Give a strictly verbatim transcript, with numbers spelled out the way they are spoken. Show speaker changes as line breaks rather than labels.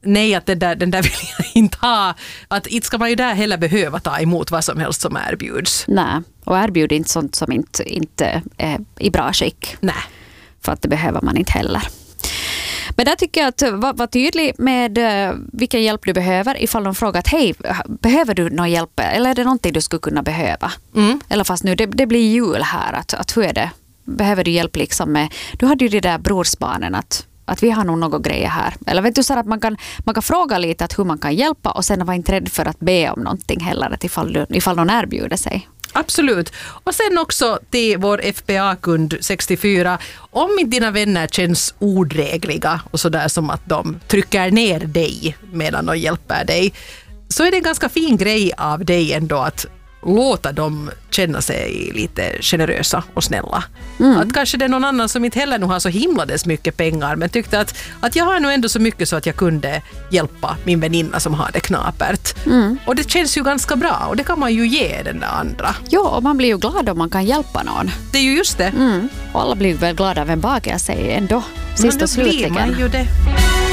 nej, att den där, den där vill jag inte ha. Att inte ska man ju där heller behöva ta emot vad som helst som erbjuds.
Nej, och erbjud inte sånt som inte, inte är i bra skick.
Nej.
För att det behöver man inte heller. Men där tycker jag att var, var tydlig med uh, vilken hjälp du behöver. Ifall de frågar att hej, behöver du någon hjälp? Eller är det någonting du skulle kunna behöva? Mm. Eller fast nu, det, det blir jul här. Att, att hur är det? Behöver du hjälp liksom med... Du hade ju det där brorsbarnen att, att vi har nog några grejer här. Eller vet du så att man kan, man kan fråga lite att hur man kan hjälpa och sen vara inte rädd för att be om någonting heller. Att ifall, du, ifall någon erbjuder sig.
Absolut. Och sen också till vår F B A-kund sextiofyra. Om inte dina vänner känns odrägliga och sådär som att de trycker ner dig medan de hjälper dig, så är det en ganska fin grej av dig ändå att låta dem känna sig lite generösa och snälla. Mm. Att kanske det är någon annan som inte heller nu har så himlades mycket pengar men tyckte att, att jag har nu ändå så mycket så att jag kunde hjälpa min väninna som har det knapert. Mm. Och det känns ju ganska bra och det kan man ju ge den där andra.
Ja, och man blir ju glad om man kan hjälpa någon.
Det är ju just det.
Mm. Och alla blir väl glada av en bagare sig ändå. Sist och slutligen.
Men då blir man ju det.